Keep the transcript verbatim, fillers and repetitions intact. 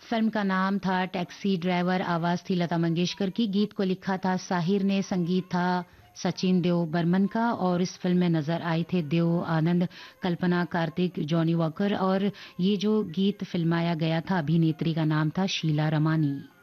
Film का नाम था टैक्सी ड्राइवर, आवाज थी लता मंगेशकर की, गीत को लिखा था साहिर ने, संगीत था सचिन देव बर्मन का और इस फिल्म में नजर आए थे देव आनंद, कल्पना, कार्तिक, जॉनी वॉकर और ये जो गीत फिल्माया गया था अभिनेत्री का नाम था शीला रमानी।